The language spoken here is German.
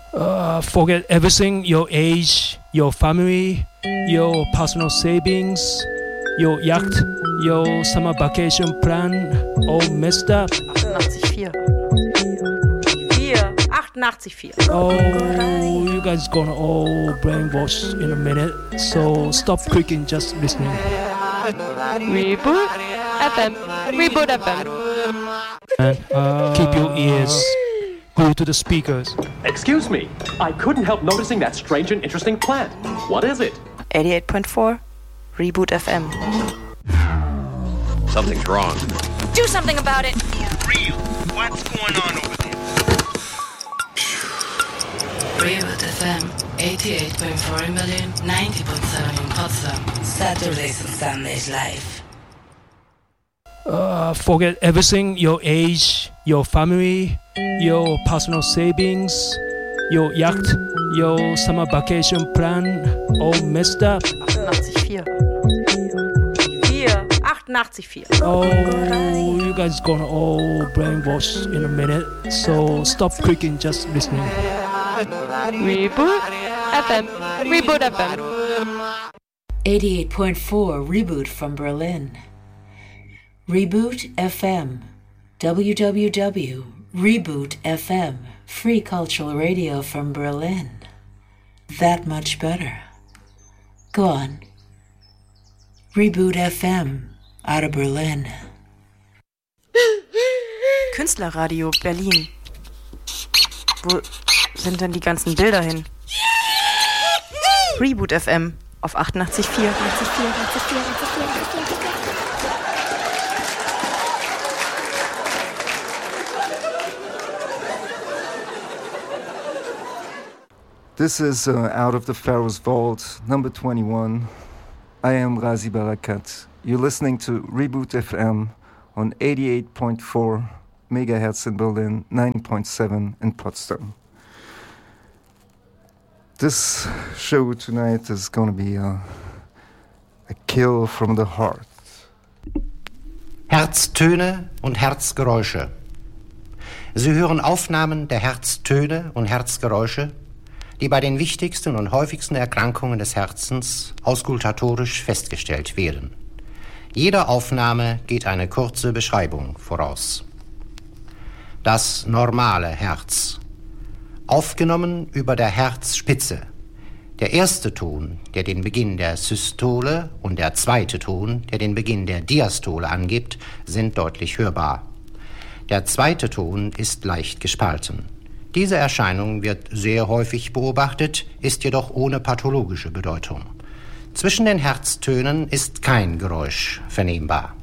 Forget everything, your age, your family, your personal savings, your yacht, your summer vacation plan, all messed up. 88,4. 88,4. Oh, you guys gonna all brainwash in a minute, so stop clicking, just listening. Reboot FM. Reboot FM. And keep your ears glued to the speakers. Excuse me, I couldn't help noticing that strange and interesting plant. What is it? 88.4 Reboot FM. Something's wrong. Do something about it. Real. What's going on over there? Reboot FM 88.4 in Berlin, 90.7 in Potsdam. Saturdays and Sundays live. Forget everything, your age, your family, your personal savings, your yacht, your summer vacation plan, all messed up. 88,4. 88,4. Oh, you guys gonna all brainwash in a minute, so stop clicking, just listening. Reboot FM. Reboot FM. 88.4 Reboot from Berlin. Reboot FM. www.Reboot FM. Free cultural radio from Berlin. That much better. Go on. Reboot FM out of Berlin. Künstlerradio Berlin. Wo sind denn die ganzen Bilder hin? Reboot FM auf 88,4. This is Out of the Pharaoh's Vault, number 21. I am Razi Barakat. You're listening to Reboot FM on 88.4 megahertz in Berlin, 90.7 in Potsdam. This show tonight is going to be a kill from the heart. Herztöne und Herzgeräusche. Sie hören Aufnahmen der Herztöne und Herzgeräusche, die bei den wichtigsten und häufigsten Erkrankungen des Herzens auskultatorisch festgestellt werden. Jeder Aufnahme geht eine kurze Beschreibung voraus. Das normale Herz. Aufgenommen über der Herzspitze. Der erste Ton, der den Beginn der Systole, und der zweite Ton, der den Beginn der Diastole angibt, sind deutlich hörbar. Der zweite Ton ist leicht gespalten. Diese Erscheinung wird sehr häufig beobachtet, ist jedoch ohne pathologische Bedeutung. Zwischen den Herztönen ist kein Geräusch vernehmbar.